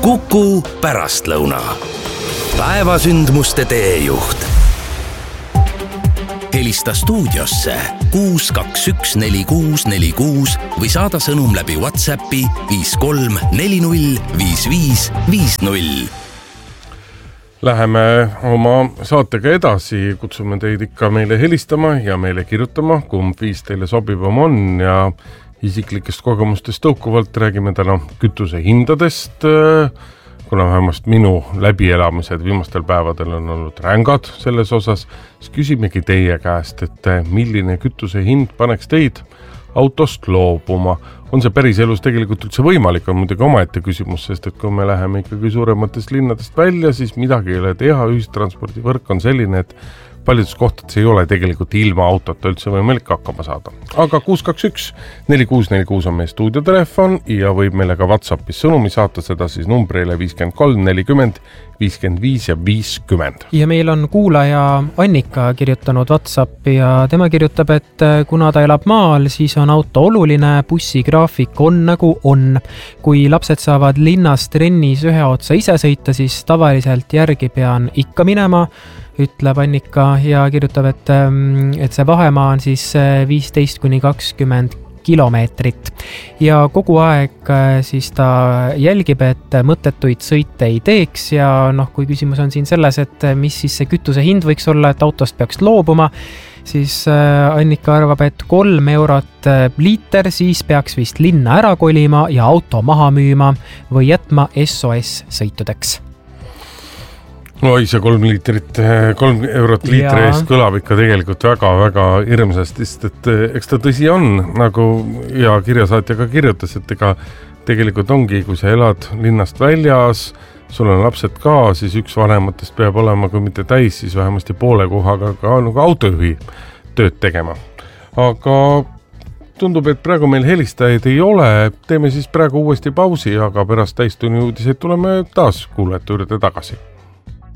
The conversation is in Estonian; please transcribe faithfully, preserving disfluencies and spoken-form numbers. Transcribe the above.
Kuku pärastlõuna. Päevasündmuste teejuht. Helista stuudiosse kuus kaks üks neli kuus neli kuus või saada sõnum läbi WhatsAppi viis kolm neli null viis viis viis null. Läheme oma saatega edasi, kutsume teid ikka meile helistama ja meile kirjutama, kumb viis teile sobivam on ja isiklikest kogemustest tõukuvalt räägime täna kütuse hindadest, kuna vähemast minu läbielamised viimastel päevadel on olnud rängad selles osas, siis küsimegi teie käest, et milline kütuse hind paneks teid autost loobuma. On see päris elus tegelikult üldse võimalik, on muidugi omaette küsimus, sest et kui me läheme ikkagi suurematest linnadest välja, siis midagi ei ole teha, ühistranspordivõrk on selline, et paljudes kohtades ei ole tegelikult ilma autota üldse võimalik hakkama saada. Aga kuus kaks üks neli kuus neli kuus on meie stuudiotelefon ja võib meile ka WhatsAppis sõnumi saata, seda siis numbreile viiskümmend kolm nelikümmend viiskümmend viis ja viiskümmend. Ja meil on kuulaja Annika kirjutanud WhatsAppi ja tema kirjutab, et kuna ta elab maal, siis on auto oluline, bussigraafik on nagu on. Kui lapsed saavad linnas trennis ühe otsa ise sõita, siis tavaliselt järgi pean ikka minema, ütleb Annika ja kirjutab, et, et see vahemaa on siis viisteist kuni kakskümmend kilomeetrit ja kogu aeg siis ta jälgib, et mõttetuid sõite ei teeks ja noh, kui küsimus on siin selles, et mis siis see kütuse hind võiks olla, et autost peaks loobuma, siis Annika arvab, et kolm eurot liiter, siis peaks vist linna ära kolima ja auto maha müüma või jätma S O S sõitudeks. Oi, see kolm liitrit, kolm eurot liitri eest kõlab ikka tegelikult väga-väga hirmsasti, sest et eks ta tõsi on, nagu ja kirjasaatja ka kirjutas, et ega tegelikult ongi, kui sa elad linnast väljas, sul on lapsed ka, siis üks vanematest peab olema, kui mitte täis, siis vähemasti poole kohaga ka nagu autojuhi tööd tegema. Aga tundub, et praegu meil helistajaid ei ole, teeme siis praegu uuesti pausi, aga pärast täistunni uudiseid tuleme taas kuulajate juurde tagasi.